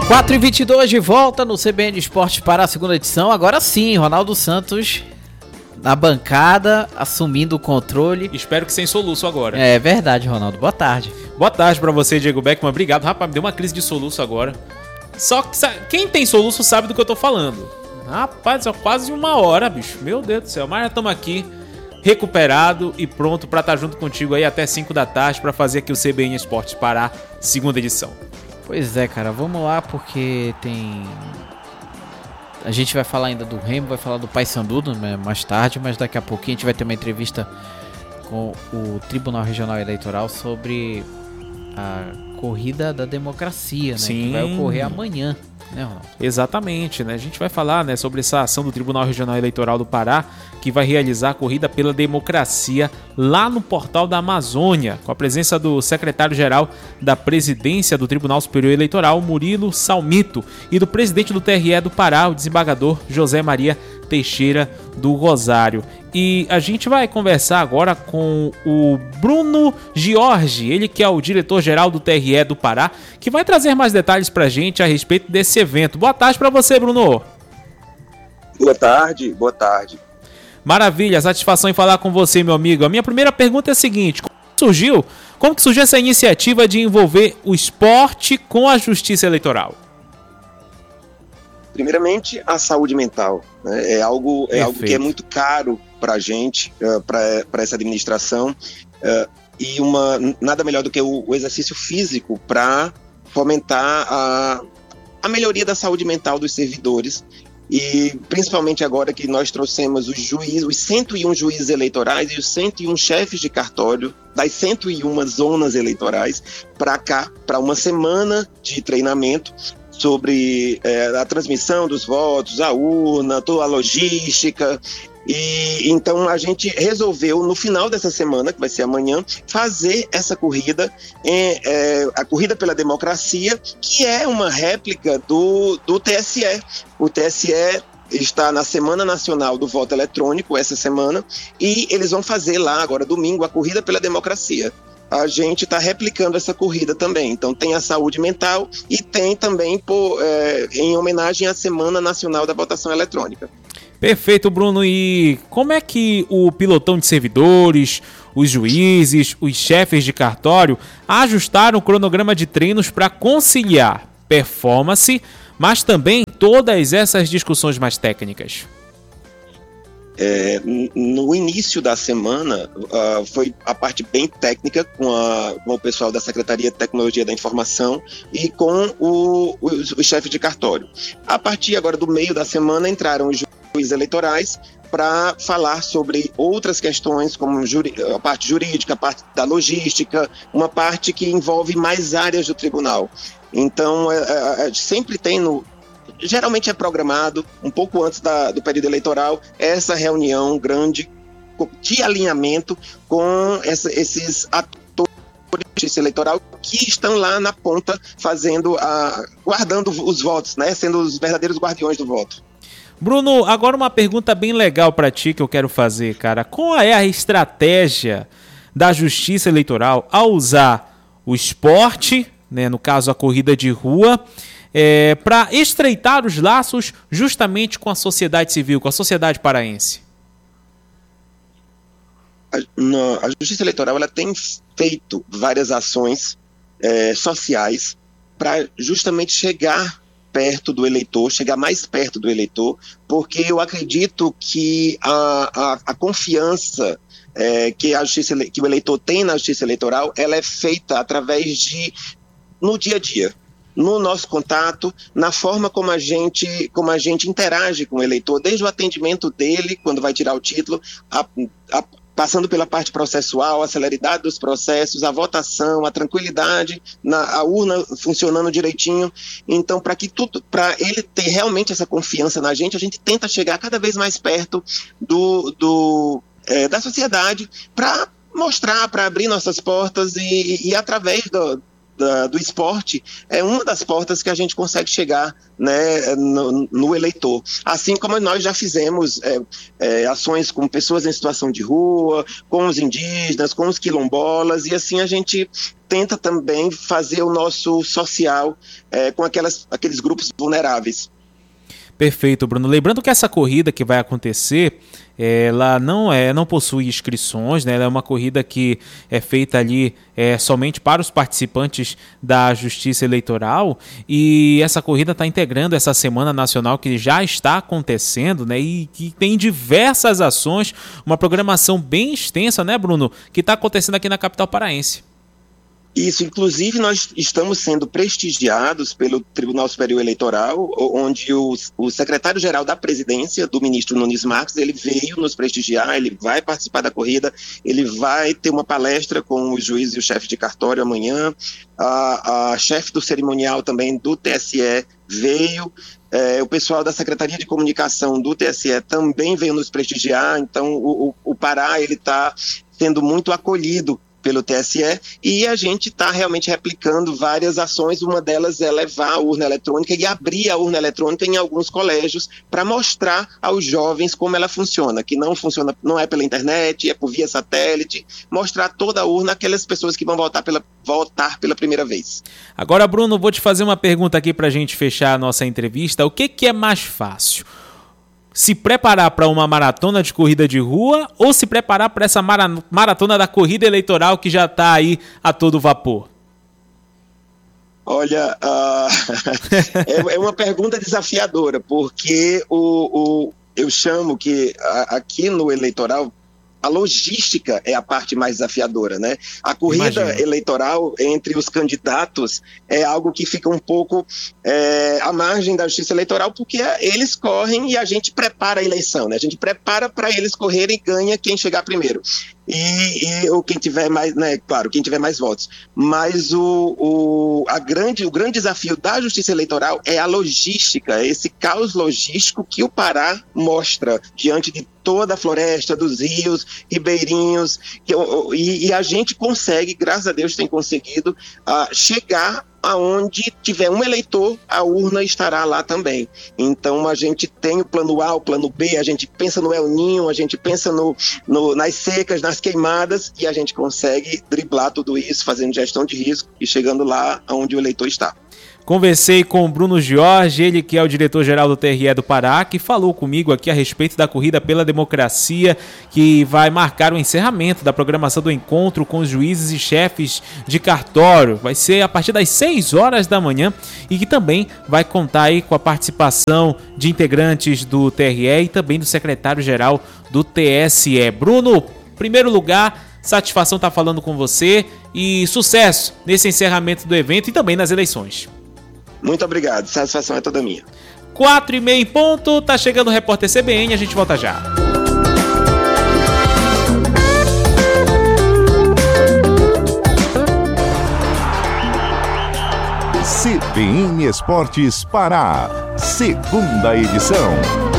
4h22 de volta no CBN Esporte para a segunda edição. Agora sim, Ronaldo Santos na bancada, assumindo o controle. Espero que sem soluço agora. É verdade, Ronaldo. Boa tarde. Boa tarde pra você, Diego Beckman. Obrigado. Rapaz, me deu uma crise de soluço agora. Só que quem tem soluço sabe do que eu tô falando. Rapaz, é quase uma hora, bicho. Meu Deus do céu. Mas já estamos aqui, recuperado e pronto pra estar junto contigo aí até 5 da tarde pra fazer aqui o CBN Esportes para a segunda edição. Pois é, cara. Vamos lá, porque tem... A gente vai falar ainda do Remo, vai falar do Paysandu mais tarde, mas daqui a pouquinho a gente vai ter uma entrevista com o Tribunal Regional Eleitoral sobre a corrida da democracia, né? Sim. Que vai ocorrer amanhã, né, Ronaldo? Exatamente, né? A gente vai falar, né, sobre essa ação do Tribunal Regional Eleitoral do Pará, que vai realizar a corrida pela democracia lá no Portal da Amazônia, com a presença do secretário-geral da Presidência do Tribunal Superior Eleitoral, Murilo Salmito, e do presidente do TRE do Pará, o desembargador José Maria Teixeira do Rosário. E a gente vai conversar agora com o Bruno Jorge, ele que é o diretor-geral do TRE do Pará, que vai trazer mais detalhes pra gente a respeito desse evento. Boa tarde para você, Bruno. Boa tarde, boa tarde. Maravilha, satisfação em falar com você, meu amigo. A minha primeira pergunta é a seguinte: como que surgiu essa iniciativa de envolver o esporte com a justiça eleitoral? Primeiramente, a saúde mental, né? É algo que é muito caro para a gente, para essa administração, e nada melhor do que o exercício físico para fomentar a melhoria da saúde mental dos servidores. E principalmente agora que nós trouxemos os 101 juízes eleitorais e os 101 chefes de cartório das 101 zonas eleitorais para cá, para uma semana de treinamento sobre a transmissão dos votos, a urna, toda a logística. E então a gente resolveu, no final dessa semana, que vai ser amanhã, fazer essa corrida, a Corrida pela Democracia, que é uma réplica do TSE. O TSE está na Semana Nacional do Voto Eletrônico, essa semana, e eles vão fazer lá, agora domingo, a Corrida pela Democracia. A gente está replicando essa corrida também. Então tem a saúde mental e tem também em homenagem à Semana Nacional da Votação Eletrônica. Perfeito, Bruno. E como é que o pilotão de servidores, os juízes, os chefes de cartório ajustaram o cronograma de treinos para conciliar performance, mas também todas essas discussões mais técnicas? No início da semana, foi a parte bem técnica com o pessoal da Secretaria de Tecnologia da Informação e com os chefes de cartório. A partir agora do meio da semana entraram os juízes eleitorais para falar sobre outras questões, como a parte jurídica, a parte da logística, uma parte que envolve mais áreas do tribunal. Então, sempre tem geralmente é programado, um pouco antes do período eleitoral, essa reunião grande de alinhamento com esses atores de justiça eleitoral que estão lá na ponta guardando os votos, né, sendo os verdadeiros guardiões do voto. Bruno, agora uma pergunta bem legal para ti que eu quero fazer, cara. Qual é a estratégia da Justiça Eleitoral ao usar o esporte, né, no caso a corrida de rua, para estreitar os laços justamente com a sociedade civil, com a sociedade paraense? A Justiça Eleitoral ela tem feito várias ações sociais para justamente chegar perto do eleitor, chegar mais perto do eleitor, porque eu acredito que a confiança que o eleitor tem na Justiça Eleitoral, ela é feita através no dia a dia, no nosso contato, na forma como a gente interage com o eleitor, desde o atendimento dele, quando vai tirar o título, passando pela parte processual, a celeridade dos processos, a votação, a tranquilidade, a urna funcionando direitinho. Então, para ele ter realmente essa confiança na gente, a gente tenta chegar cada vez mais perto da sociedade para mostrar, para abrir nossas portas e através do esporte é uma das portas que a gente consegue chegar, né, no eleitor. Assim como nós já fizemos ações com pessoas em situação de rua, com os indígenas, com os quilombolas, e assim a gente tenta também fazer o nosso social com aqueles grupos vulneráveis. Perfeito, Bruno. Lembrando que essa corrida que vai acontecer, ela não possui inscrições, né? Ela é uma corrida que é feita ali somente para os participantes da Justiça Eleitoral, e essa corrida está integrando essa Semana Nacional que já está acontecendo, né? E que tem diversas ações, uma programação bem extensa, né, Bruno? Que está acontecendo aqui na capital paraense. Isso, inclusive nós estamos sendo prestigiados pelo Tribunal Superior Eleitoral, onde o secretário-geral da presidência, do ministro Nunes Marques, ele veio nos prestigiar, ele vai participar da corrida, ele vai ter uma palestra com os juízes e o chefe de cartório amanhã, a chefe do cerimonial também do TSE veio, o pessoal da Secretaria de Comunicação do TSE também veio nos prestigiar, então o Pará ele está sendo muito acolhido pelo TSE, e a gente está realmente replicando várias ações. Uma delas é levar a urna eletrônica e abrir a urna eletrônica em alguns colégios para mostrar aos jovens como ela funciona, que não funciona, não é pela internet, é por via satélite, mostrar toda a urna àquelas pessoas que vão votar pela primeira vez. Agora, Bruno, vou te fazer uma pergunta aqui para a gente fechar a nossa entrevista. O que é mais fácil? Se preparar para uma maratona de corrida de rua ou se preparar para essa maratona da corrida eleitoral que já está aí a todo vapor? Olha, é uma pergunta desafiadora, porque eu chamo que aqui no eleitoral a logística é a parte mais desafiadora, né? A corrida eleitoral entre os candidatos é algo que fica um pouco à margem da justiça eleitoral, porque eles correm e a gente prepara a eleição, né? A gente prepara para eles correrem e ganha quem chegar primeiro. Ou quem tiver mais, né? Claro, quem tiver mais votos. Mas o grande desafio da justiça eleitoral é a logística, esse caos logístico que o Pará mostra diante de toda a floresta, dos rios, ribeirinhos, e a gente consegue, graças a Deus tem conseguido chegar aonde tiver um eleitor, a urna estará lá também. Então a gente tem o plano A, o plano B, a gente pensa no El Ninho, a gente pensa nas secas, nas queimadas, e a gente consegue driblar tudo isso, fazendo gestão de risco e chegando lá onde o eleitor está. Conversei com o Bruno Jorge, ele que é o diretor-geral do TRE do Pará, que falou comigo aqui a respeito da Corrida pela Democracia, que vai marcar o encerramento da programação do encontro com os juízes e chefes de cartório. Vai ser a partir das 6 horas da manhã e que também vai contar aí com a participação de integrantes do TRE e também do secretário-geral do TSE. Bruno, primeiro lugar, satisfação estar falando com você e sucesso nesse encerramento do evento e também nas eleições. Muito obrigado, satisfação é toda minha. 4h30 em ponto, tá chegando o Repórter CBN, a gente volta já. CBN Esportes Pará, segunda edição.